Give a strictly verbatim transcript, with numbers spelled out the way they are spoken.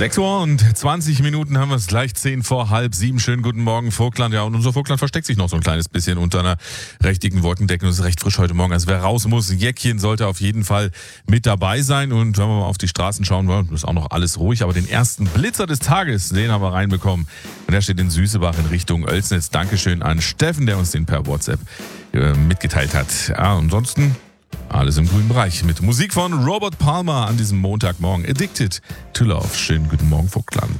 sechs Uhr und zwanzig Minuten haben wir es, gleich zehn vor halb sieben. Schönen guten Morgen, Vogtland. Ja, und unser Vogtland versteckt sich noch so ein kleines bisschen unter einer rechtlichen Wolkendecke. Und es ist recht frisch heute Morgen. Also wer raus muss, Jäckchen sollte auf jeden Fall mit dabei sein. Und wenn wir mal auf die Straßen schauen wollen, ist auch noch alles ruhig. Aber den ersten Blitzer des Tages, den haben wir reinbekommen. Und der steht in Süßebach in Richtung Oelsnitz. Dankeschön an Steffen, der uns den per WhatsApp äh, mitgeteilt hat. Ja, ansonsten alles im grünen Bereich mit Musik von Robert Palmer an diesem Montagmorgen. Addicted to Love. Schönen guten Morgen, Vogtland.